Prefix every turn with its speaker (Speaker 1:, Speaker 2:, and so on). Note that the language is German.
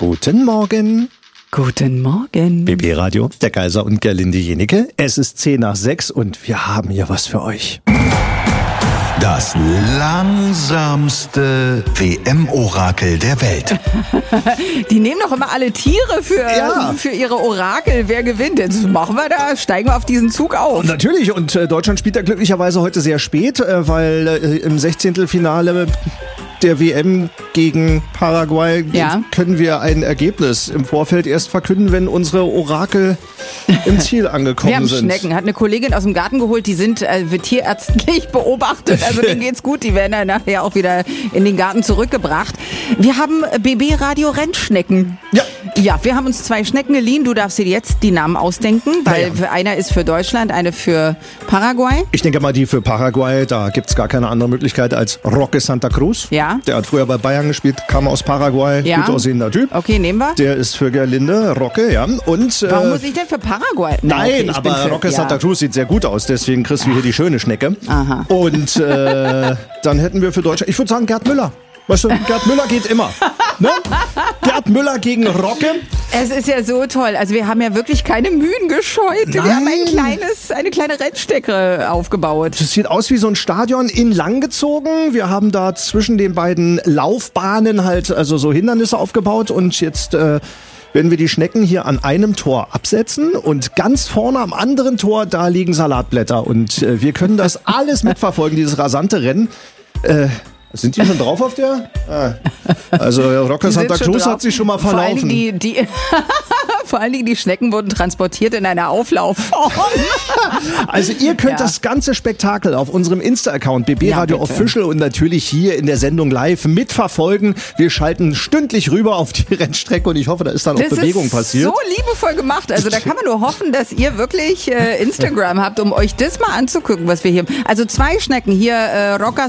Speaker 1: Guten Morgen.
Speaker 2: Guten Morgen.
Speaker 1: BB Radio, der Kaiser und Gerlinde Jenecke. Es ist 5:10 und wir haben hier was für euch.
Speaker 3: Das langsamste WM-Orakel der Welt.
Speaker 2: Die nehmen doch immer alle Tiere für ihre Orakel. Wer gewinnt? Jetzt machen wir da, steigen wir auf diesen Zug auf.
Speaker 1: Natürlich, und Deutschland spielt ja glücklicherweise heute sehr spät, weil im 16. der WM gegen Paraguay können wir ein Ergebnis im Vorfeld erst verkünden, wenn unsere Orakel im Ziel angekommen
Speaker 2: wir haben
Speaker 1: sind.
Speaker 2: Schnecken. Hat eine Kollegin aus dem Garten geholt, die wird tierärztlich beobachtet. Also denen geht's gut, die werden dann nachher auch wieder in den Garten zurückgebracht. Wir haben BB Radio Rennschnecken. Ja, wir haben uns 2 Schnecken geliehen. Du darfst dir jetzt die Namen ausdenken, weil einer ist für Deutschland, eine für Paraguay.
Speaker 1: Ich denke mal, die für Paraguay, da gibt's gar keine andere Möglichkeit als Roque Santa Cruz.
Speaker 2: Ja.
Speaker 1: Der hat früher bei Bayern gespielt, kam aus Paraguay, gut aussehender Typ.
Speaker 2: Okay, nehmen wir.
Speaker 1: Der ist für Gerlinde, Roque, ja. Und,
Speaker 2: warum muss ich denn für Paraguay?
Speaker 1: Nein, aber Roque Santa Cruz sieht sehr gut aus, deswegen kriegst du hier die schöne Schnecke.
Speaker 2: Aha.
Speaker 1: Und dann hätten wir für Deutschland, ich würde sagen Gerd Müller. Weißt du, Gerd Müller geht immer. Ne? Gerd Müller gegen Roque.
Speaker 2: Es ist ja so toll. Also wir haben ja wirklich keine Mühen gescheut.
Speaker 1: Nein.
Speaker 2: Wir haben eine kleine Rennstrecke aufgebaut.
Speaker 1: Das sieht aus wie so ein Stadion in lang gezogen. Wir haben da zwischen den beiden Laufbahnen halt also so Hindernisse aufgebaut und jetzt werden wir die Schnecken hier an einem Tor absetzen und ganz vorne am anderen Tor, da liegen Salatblätter und wir können das alles mitverfolgen, dieses rasante Rennen. Sind die schon drauf auf der? Also Roque Santa Cruz hat sich schon mal verlaufen.
Speaker 2: Vor allen Dingen die Schnecken wurden transportiert in einer Auflaufform.
Speaker 1: Also ihr könnt das ganze Spektakel auf unserem Insta-Account BB Radio Official und natürlich hier in der Sendung live mitverfolgen. Wir schalten stündlich rüber auf die Rennstrecke und ich hoffe, da ist dann auch Bewegung passiert.
Speaker 2: So liebevoll gemacht. Also da kann man nur hoffen, dass ihr wirklich Instagram habt, um euch das mal anzugucken, was wir hier haben. Also 2 Schnecken hier, Roque